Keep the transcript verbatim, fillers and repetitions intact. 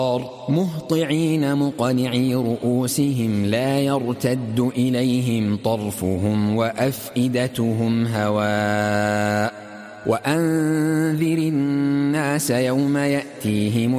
مهطعين مقنعي رؤوسهم لا يرتد إليهم طرفهم وأفئدتهم هواء وأنذر الناس يوم يأتيهم